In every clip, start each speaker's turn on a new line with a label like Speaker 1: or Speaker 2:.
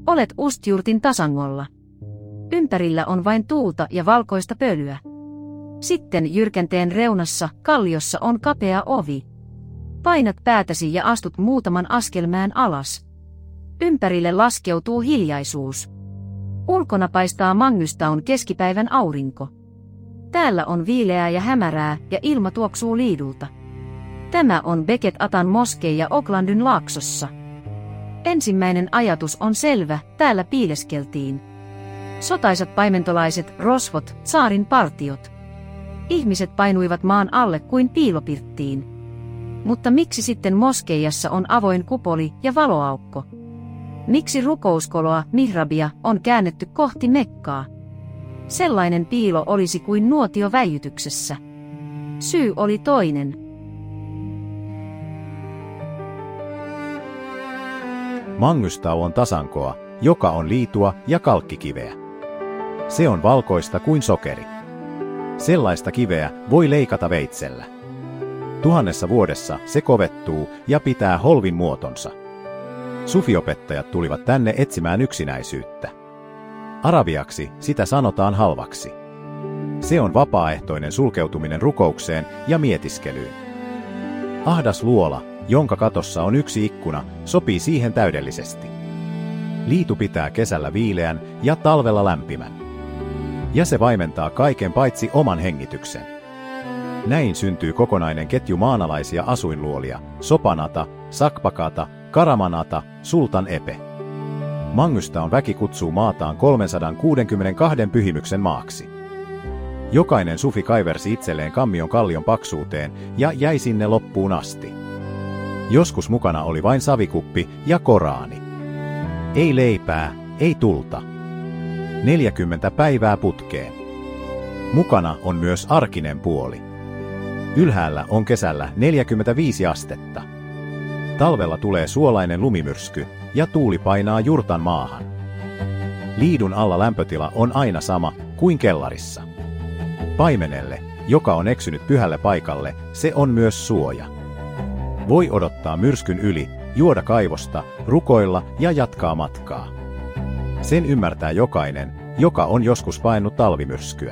Speaker 1: Olet Ustjurtin tasangolla. Ympärillä on vain tuulta ja valkoista pölyä. Sitten jyrkänteen reunassa, kalliossa on kapea ovi. Painat päätäsi ja astut muutaman askelmään alas. Ympärille laskeutuu hiljaisuus. Ulkona paistaa Mangystaun keskipäivän aurinko. Täällä on viileää ja hämärää ja ilma tuoksuu liidulta. Tämä on Beket Atan moskeija Oaklandin laaksossa. Ensimmäinen ajatus on selvä, täällä piileskeltiin. Sotaisat paimentolaiset, rosvot, tsaarin partiot. Ihmiset painuivat maan alle kuin piilopirttiin. Mutta miksi sitten moskeijassa on avoin kupoli ja valoaukko? Miksi rukouskoloa, mihrabia, on käännetty kohti Mekkaa? Sellainen piilo olisi kuin nuotio väijytyksessä. Syy oli toinen.
Speaker 2: Mangystau on tasankoa, joka on liitua ja kalkkikiveä. Se on valkoista kuin sokeri. Sellaista kiveä voi leikata veitsellä. 1000 vuodessa se kovettuu ja pitää holvin muotonsa. Sufiopettajat tulivat tänne etsimään yksinäisyyttä. Arabiaksi sitä sanotaan halvaksi. Se on vapaaehtoinen sulkeutuminen rukoukseen ja mietiskelyyn. Ahdas luola, jonka katossa on yksi ikkuna, sopii siihen täydellisesti. Liitu pitää kesällä viileän ja talvella lämpimän. Ja se vaimentaa kaiken paitsi oman hengityksen. Näin syntyy kokonainen ketju maanalaisia asuinluolia, Sopanata, Sakpakata, Karamanata, Sultan Epe. Mangystaun väki kutsuu maataan 362 pyhimyksen maaksi. Jokainen sufi kaiversi itselleen kammion kallion paksuuteen ja jäi sinne loppuun asti. Joskus mukana oli vain savikuppi ja Koraani. Ei leipää, ei tulta. 40 päivää putkeen. Mukana on myös arkinen puoli. Ylhäällä on kesällä 45 astetta. Talvella tulee suolainen lumimyrsky ja tuuli painaa jurtan maahan. Liidun alla lämpötila on aina sama kuin kellarissa. Paimenelle, joka on eksynyt pyhälle paikalle, se on myös suoja. Voi odottaa myrskyn yli, juoda kaivosta, rukoilla ja jatkaa matkaa. Sen ymmärtää jokainen, joka on joskus paennut talvimyrskyä.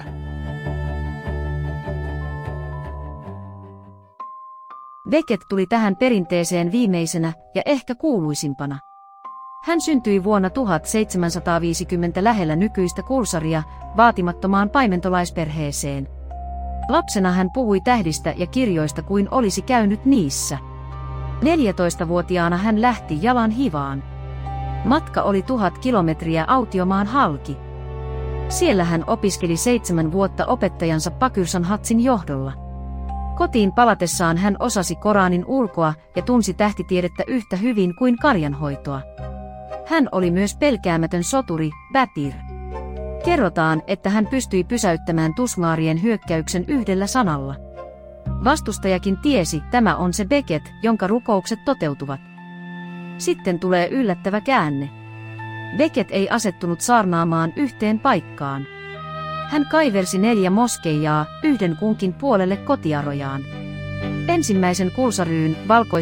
Speaker 1: Beket tuli tähän perinteeseen viimeisenä ja ehkä kuuluisimpana. Hän syntyi vuonna 1750 lähellä nykyistä Kulsaria vaatimattomaan paimentolaisperheeseen. Lapsena hän puhui tähdistä ja kirjoista kuin olisi käynyt niissä. 14-vuotiaana hän lähti jalan hivaan. Matka oli 1000 kilometriä autiomaan halki. Siellä hän opiskeli 7 vuotta opettajansa Pakyrsan Hatsin johdolla. Kotiin palatessaan hän osasi Koranin ulkoa ja tunsi tähtitiedettä yhtä hyvin kuin karjanhoitoa. Hän oli myös pelkäämätön soturi, Batir. Kerrotaan, että hän pystyi pysäyttämään tusmaarien hyökkäyksen yhdellä sanalla. Vastustajakin tiesi, tämä on se Beket, jonka rukoukset toteutuvat. Sitten tulee yllättävä käänne. Beket ei asettunut saarnaamaan yhteen paikkaan. Hän kaiversi 4 moskeijaa, yhden kunkin puolelle kotiarojaan. Ensimmäisen Kulsaryyn valkoisen